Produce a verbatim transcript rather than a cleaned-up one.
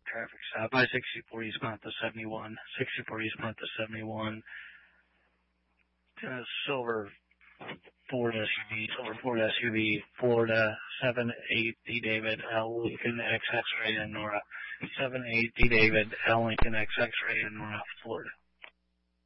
traffic stop. I sixty-four eastbound to seventy-one. sixty-four eastbound to seventy-one. Uh, silver Ford S U V, silver Ford S U V, Florida, seven eight D David, L Lincoln X X-ray in Nora. seven eight D David, L Lincoln X X-ray in Nora, Florida.